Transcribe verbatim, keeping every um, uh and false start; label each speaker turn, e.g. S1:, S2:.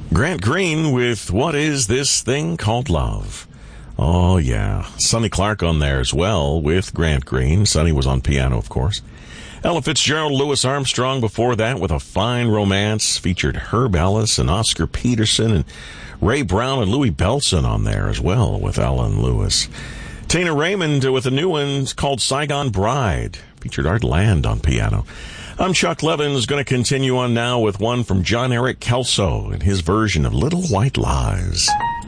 S1: Grant Green with What Is This Thing Called Love? Oh, yeah. Sonny Clark on there as well with Grant Green. Sonny was on piano, of course. Ella Fitzgerald, Louis Armstrong before that with A Fine Romance. Featured Herb Ellis and Oscar Peterson and Ray Brown and Louis Bellson on there as well with Ellen Lewis. Tina Raymond with a new one called Saigon Bride. Featured Art Land on piano. I'm Chuck Levins, going to continue on now with one from John Eric Kelso and his version of Little White Lies.